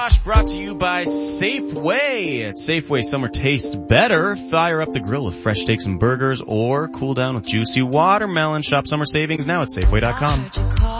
Josh, brought to you by Safeway. At Safeway, summer tastes better. Fire up the grill with fresh steaks and burgers or cool down with juicy watermelon. Shop summer savings now at Safeway.com.